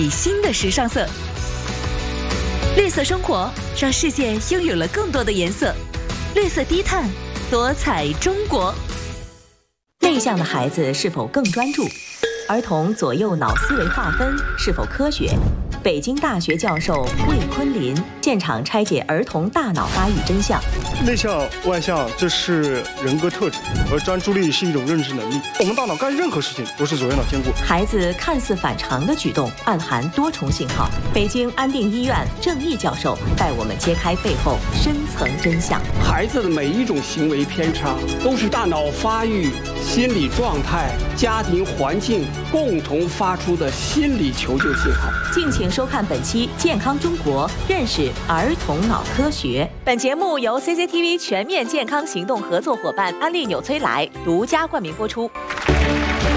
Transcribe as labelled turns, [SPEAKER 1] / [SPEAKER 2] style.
[SPEAKER 1] 以新的时尚色。绿色生活让世界拥有了更多的颜色，绿色低碳，多彩中国。内向的孩子是否更专注？儿童左右脑思维划分是否科学？北京大学教授魏坤林现场拆解儿童大脑发育真相。
[SPEAKER 2] 内向外向这是人格特质，而专注力是一种认知能力。我们大脑干任何事情都是左右脑兼顾。
[SPEAKER 1] 孩子看似反常的举动暗含多重信号。北京安定医院郑毅教授带我们揭开背后深层真相。
[SPEAKER 3] 孩子的每一种行为偏差都是大脑发育、心理状态、家庭环境共同发出的心理求救信号。
[SPEAKER 1] 敬请收看本期《健康中国》，认识儿童脑科学。本节目由 CCTV 全面健康行动合作伙伴安利纽崔莱独家冠名播出。